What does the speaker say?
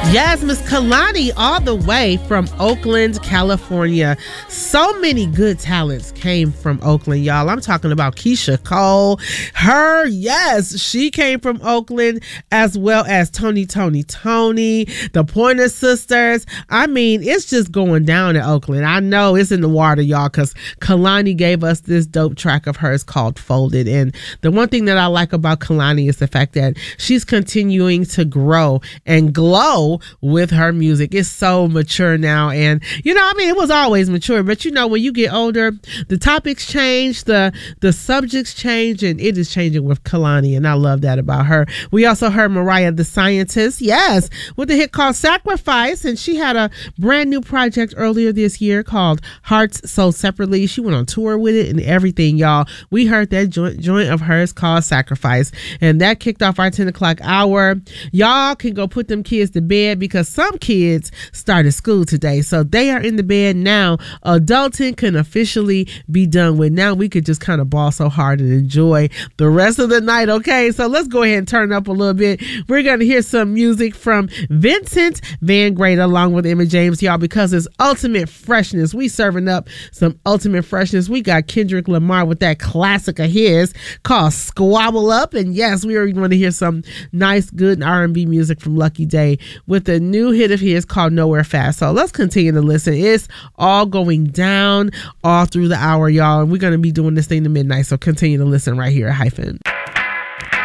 Yes, Miss Kalani, all the way from Oakland, California. So many good talents came from Oakland, y'all. I'm talking about Keisha Cole. Yes, she came from Oakland, as well as Tony, the Pointer Sisters. I mean, it's just going down in Oakland. I know it's in the water, y'all, because Kalani gave us this dope track of hers called Folded. And the one thing that I like about Kalani is the fact that she's continuing to grow and glow with her music. It's so mature now, and it was always mature, but when you get older, the topics change, the subjects change, and it is changing with Kalani, and I love that about her. We also heard Mariah the Scientist, yes, with the hit called Sacrifice, and she had a brand new project earlier this year called Hearts Sold Separately. She went on tour with it and everything, y'all. We heard that joint of hers called Sacrifice, and that kicked off our 10 o'clock hour. Y'all can go put them kids to bed because some kids started school today, so they are in the bed now. Adulting can officially be done with. Now we could just kind of ball so hard and enjoy the rest of the night. Okay, so let's go ahead and turn up a little bit. We're going to hear some music from Vincent Van Gray along with Emma James, y'all, because it's ultimate freshness. We serving up some ultimate freshness. We got Kendrick Lamar with that classic of his called Squabble Up, and yes, we are going to hear some nice good R&B music from Lucky Day with a new hit of his called Nowhere Fast. So let's continue to listen. It's all going down all through the hour, y'all, and we're going to be doing this thing to midnight, so continue to listen right here at Hyphen.